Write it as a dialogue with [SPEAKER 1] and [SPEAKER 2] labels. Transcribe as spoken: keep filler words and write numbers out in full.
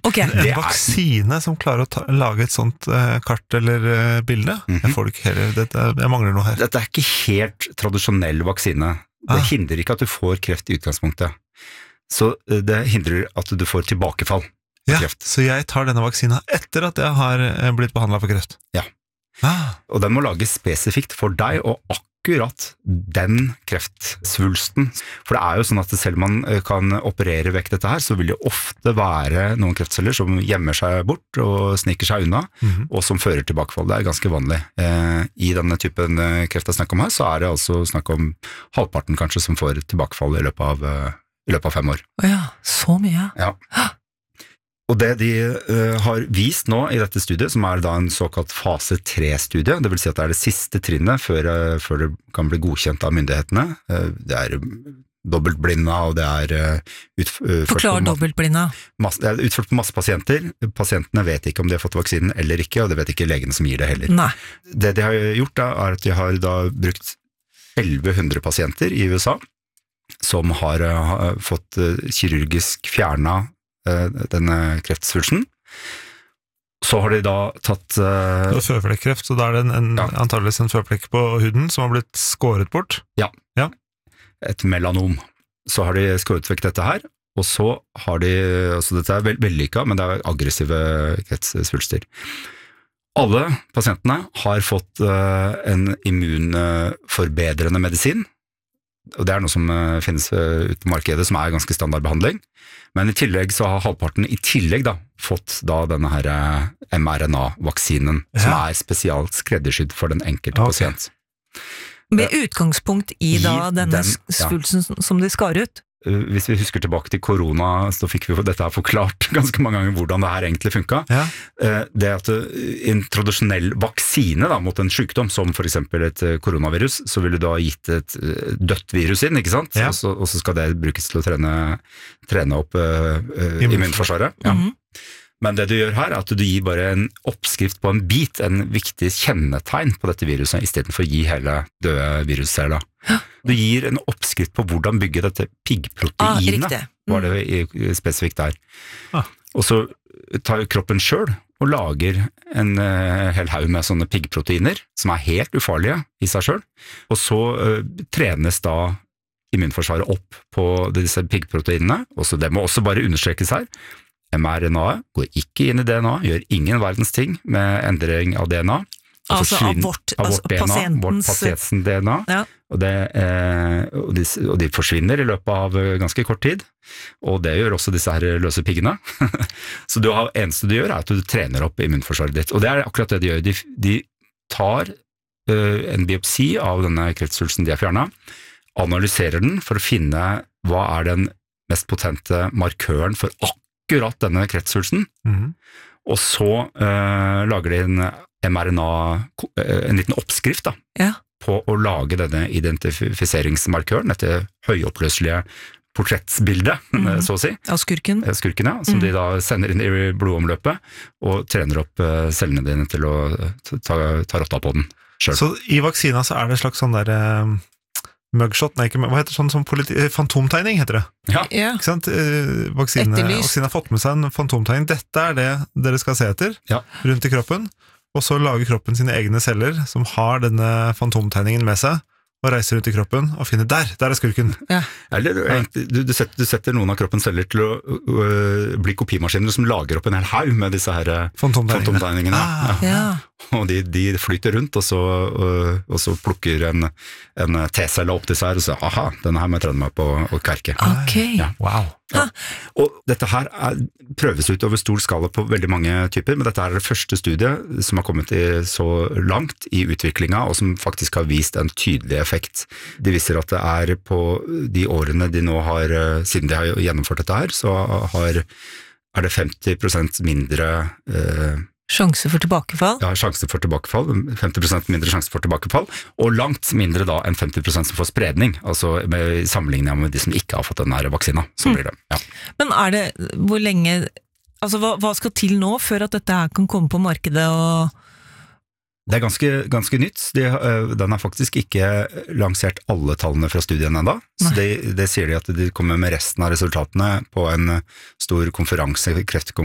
[SPEAKER 1] Ok.
[SPEAKER 2] En
[SPEAKER 3] Det er-
[SPEAKER 2] vaksine som klarer å ta, lage et sånt eh, kart eller eh, bilde?
[SPEAKER 3] Mhm.
[SPEAKER 2] Jeg får det ikke heller, dette, jeg mangler noe her.
[SPEAKER 3] Dette er ikke helt tradisjonell vaksine. Det
[SPEAKER 2] Ah.
[SPEAKER 3] hindrer ikke at du får kreft i utgangspunktet. Så eh, det hindrer at du får tilbakefall av
[SPEAKER 2] Ja,
[SPEAKER 3] kreft.
[SPEAKER 2] så jeg tar denne vaksina etter at jeg har eh, blitt behandlet for kreft?
[SPEAKER 3] Ja.
[SPEAKER 2] Ah.
[SPEAKER 3] Og den må lages spesifikt for deg, og akkurat den kreftsvulsten. For det er jo sånn at selv om man eh, kan operere vekk dette her, så vil det ofte være noen kreftceller som gjemmer seg bort og sniker seg unna,
[SPEAKER 2] Mhm.
[SPEAKER 3] og som fører tilbakefall. Det er ganske vanlig. Eh, I denne typen eh, kreft jeg snakker om her, så er det altså snakk om halvparten kanskje som får tilbakefall i løpet av, eh, i løpet av fem år.
[SPEAKER 1] Ja, så mye.
[SPEAKER 3] Ja. Og det de uh, har vist nå i dette studiet, som er da en såkalt fase tre-studie, det vil si at det er det siste trinnet før, uh, før det kan bli godkjent av myndighetene. Uh, det er dobbeltblinda, og det er uh, utf utført,
[SPEAKER 1] Forklar
[SPEAKER 3] på ma-
[SPEAKER 1] dobbeltblinda.
[SPEAKER 3] masse, det er utført på masse pasienter. Pasientene vet ikke om de har fått vaksinen eller ikke, og det vet ikke legene som gir det heller.
[SPEAKER 1] Nei.
[SPEAKER 3] Det de har gjort da, er at de har da brukt elleve hundre pasienter i U S A, som har uh, fått uh, kirurgisk fjerna uh, denne kreftsvulsten. Så har de da tatt uh,
[SPEAKER 2] Det er føflekkreft, så da er det en, en,
[SPEAKER 3] Ja.
[SPEAKER 2] antageligvis en føflekk på huden som har blitt skåret bort.
[SPEAKER 3] et melanom. Så har de skåret vekk dette her, og så har de, altså dette er veld, vellykka, men det er aggressive kreftsvulster. Alle pasientene har fått uh, en immunforbedrende medisin, og det er noe som uh, finnes uh, ute på markedet, som er ganske standardbehandling. Men i tillegg så har halvparten i tillegg da fått da denne her uh, mRNA-vaksinen, som
[SPEAKER 2] Ja.
[SPEAKER 3] er spesialt skreddersydd for den enkelte
[SPEAKER 2] Ok.
[SPEAKER 3] pasient.
[SPEAKER 1] Med utgangspunkt i
[SPEAKER 3] I
[SPEAKER 1] da denne
[SPEAKER 3] den- ja.
[SPEAKER 1] svulsten som de skar ut.
[SPEAKER 3] Uh, Hvis vi husker tilbake til korona, så fikk vi jo dette her forklart ganske mange ganger hvordan det her egentlig funka.
[SPEAKER 2] Ja.
[SPEAKER 3] Uh, Det at uh, en tradisjonell vaksine da, mot en sykdom, som for eksempel et uh, koronavirus, så ville du ha gitt et uh, dødt virus inn, ikke sant?
[SPEAKER 2] Ja.
[SPEAKER 3] Og, så, og så skal det brukes til å trene, trene opp uh, uh,
[SPEAKER 2] Immunforsvaret.
[SPEAKER 3] immunforsvaret. Ja.
[SPEAKER 1] Mhm.
[SPEAKER 3] Men det du gjør her, er at du gir bare en oppskrift på en bit, en viktig kjennetegn på dette viruset, i stedet for å gi hele døde virusceller. Du gir en oppskrift på hvordan bygge dette
[SPEAKER 1] Ah,
[SPEAKER 3] piggproteinet,
[SPEAKER 1] riktig.
[SPEAKER 3] var det i- spesifikt der.
[SPEAKER 2] Ah.
[SPEAKER 3] Og så tar kroppen selv og lager en uh, hel haug med sånne piggproteiner, som er helt ufarlige i seg selv, og så uh, trenes da immunforsvaret opp på disse piggproteinene, og så det må også bare understrekes her. mRNA går ikke inn i D N A, gjør ingen verdens ting med endring av D N A. Det
[SPEAKER 1] Altså av
[SPEAKER 3] forsvinner-
[SPEAKER 1] vårt,
[SPEAKER 3] av
[SPEAKER 1] altså
[SPEAKER 3] vårt D N A, vårt
[SPEAKER 1] pasientens
[SPEAKER 3] pasientens D N A,
[SPEAKER 1] Ja.
[SPEAKER 3] og, det, eh, og, de, og de forsvinner i løpet av eh, ganske kort tid, og det gjør også disse her løse piggene. Så det eneste du gjør er at du trener opp immunforsvaret ditt, og det er akkurat det de gjør. De, de tar eh, en biopsi av denne kreftsvulsten de har fjernet, analyserer den for å finne hva er den mest potente markøren for akkurat denne kreftsvulsten,
[SPEAKER 2] Mhm.
[SPEAKER 3] og så eh, lager de en mRNA, eh, en liten oppskrift da,
[SPEAKER 1] Ja.
[SPEAKER 3] på å lage denne identifiseringsmarkøren, dette høyoppløselige portrettsbildet,
[SPEAKER 1] Mhm.
[SPEAKER 3] så å si,
[SPEAKER 1] Av skurken.
[SPEAKER 3] eh, skurken, ja, som
[SPEAKER 1] Mhm.
[SPEAKER 3] de da sender inn i blodomløpet, og trener opp eh, cellene dine til å ta, ta rotta på den selv.
[SPEAKER 2] Så i vaksina så er det et slags sånn der eh, mugshot, nei ikke, hva heter det sånn som politi eh, fantomtegning heter det,
[SPEAKER 3] Ja,
[SPEAKER 1] Ja.
[SPEAKER 2] ikke sant? Eh, vaksine,
[SPEAKER 1] Etterlyst.
[SPEAKER 2] vaksine har fått med seg en fantomtegning, dette er det dere skal se etter,
[SPEAKER 3] Ja.
[SPEAKER 2] rundt i kroppen, og så lager kroppen sine egne celler som har denne fantomtegningen med seg, og reiser rundt i kroppen og finner, der, der er skurken.
[SPEAKER 3] eller egentlig, du, du, setter, du setter noen av kroppens celler til å øh, bli kopimaskiner som lager opp en hel haug med disse her øh,
[SPEAKER 2] Fantomtegningene.
[SPEAKER 3] fantomtegningene.
[SPEAKER 2] Ah.
[SPEAKER 3] Ja.
[SPEAKER 1] Ja.
[SPEAKER 3] Og de, de flyter rundt, og så, øh, og så plukker en, en T-celle opp disse her, og så, aha, denne her må jeg trene meg på å kerke.
[SPEAKER 1] Ok.
[SPEAKER 3] Ja.
[SPEAKER 2] Wow.
[SPEAKER 3] Ja. Og dette her er, prøves ut over stor skala på veldig mange typer, men dette er det første studiet som har kommet i så langt i utviklinga, og som faktisk har vist en tydelig effekt. De viser at det er på de årene de nå har, øh, siden de har gjennomført dette her, så har, er det femti prosent mindre øh,
[SPEAKER 1] Sjanse for tilbakefall.
[SPEAKER 3] ja, sjanse for tilbakefall, femti prosent mindre sjanse for tilbakefall, og langt mindre da enn femti prosent som får spredning, altså med sammenlignet med de som ikke har fått denne her vaksina, så blir det. Ja.
[SPEAKER 1] Men er det, hvor lenge, altså hva, hva skal til nå før at dette her kan komme på markedet og
[SPEAKER 3] Det er ganske, ganske nytt. De, øh, den har faktisk ikke lansert alle tallene fra studien enda, så det, det sier de at de kommer med resten av resultatene på en stor konferanse, kreftkonferanse,